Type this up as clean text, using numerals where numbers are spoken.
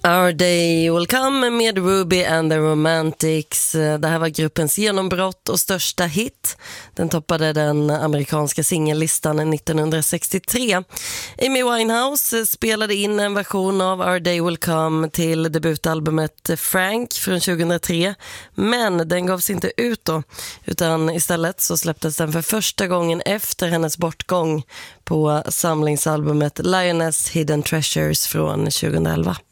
Our Day Will Come med Ruby and the Romantics. Det här var gruppens genombrott och största hit. Den toppade den amerikanska singellistan 1963. Amy Winehouse spelade in en version av Our Day Will Come till debutalbumet Frank från 2003. Men den gavs inte ut då, utan istället så släpptes den för första gången efter hennes bortgång på samlingsalbumet Lioness Hidden Treasures från 2011.